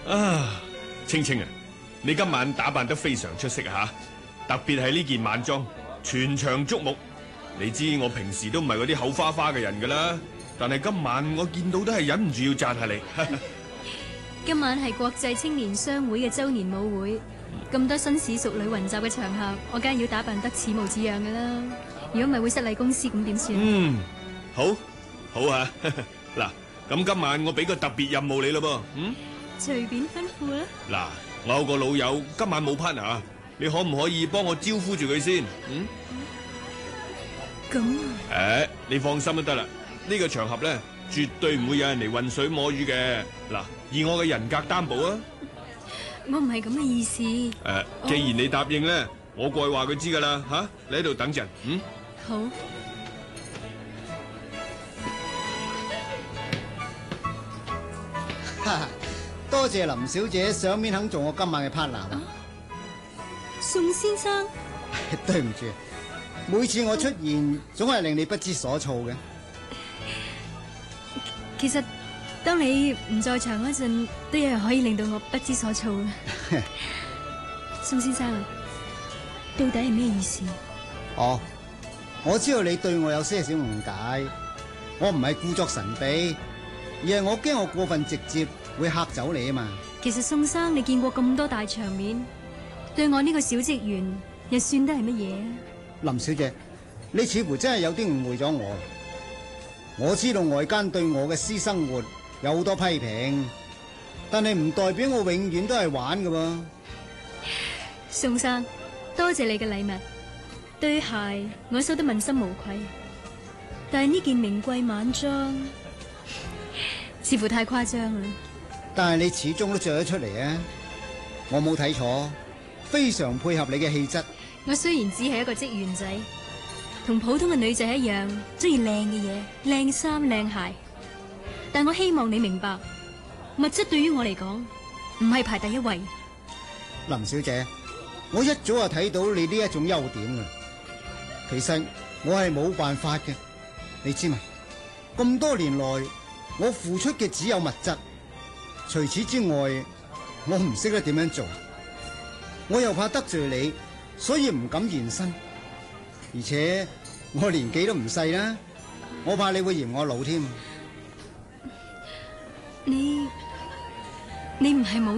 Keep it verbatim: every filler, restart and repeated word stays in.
啊，青青啊，你今晚打扮得非常出色啊！特別係呢件晚裝，全場矚目。你知我平時都唔係嗰啲口花花嘅人噶啦，但係今晚我見到都係忍唔住要讚下你。 今晚係國際青年商會嘅周年舞會，咁多紳士淑女雲集嘅場合，我梗係要打扮得似模似樣噶啦。如果唔係會失禮公司，咁點算？嗯， 好，好啊。嗱，咁今晚我俾個特別任務你咯噃。嗯， 隨便吩咐啦。嗱， 我有個老友今晚冇 partner，你可唔可以幫我招呼住佢先？嗯， 咁啊？ 誒，你放心都得啦。呢個場合咧，絕對唔會有人嚟渾水摸魚嘅。嗱，以我嘅人格擔保啊。 我唔係咁嘅意思。誒， 既然你答應咧，我過去話佢知噶啦。吓，你喺度等陣。嗯， 好。 多謝林小姐賞面肯做我今晚嘅 partner。啊， 宋先生， 對唔住，每次我出現總係令你不知所措嘅。 其實當你唔在場嗰陣，都有人可以令到我不知所措嘅。宋先生，到底係咩意思？ 哦，我知道你對我有些少誤解，我唔係故作神秘，而係我驚我過分直接會嚇走你啊嘛。 其實宋生，你見過咁多大場面，對我呢個小職員又算得係乜嘢啊？ 林小姐，你似乎真係有啲誤會咗我。我知道外間對我嘅私生活有好多批評，但係唔代表我永遠都係玩㗎喎。 宋生，多謝你嘅禮物，對鞋我收得問心無愧，但係呢件名貴晚裝似乎太誇張啦。 但係你始終都着咗出嚟啊！我冇睇錯，非常配合你嘅氣質。 我雖然只係一個職員仔，同普通嘅女仔一樣，中意靚嘅嘢、靚衫、靚鞋，但我希望你明白，物質對於我嚟講唔係排第一位。 林小姐，我一早就睇到你呢一種優點嘅，其實我係冇辦法嘅，你知嘛？咁多年來，我付出嘅只有物質，除此之外，我唔識得點樣做，我又怕得罪你，所以唔敢現身。而且我年紀都唔細啦，我怕你會嫌我老添。 你你唔係冇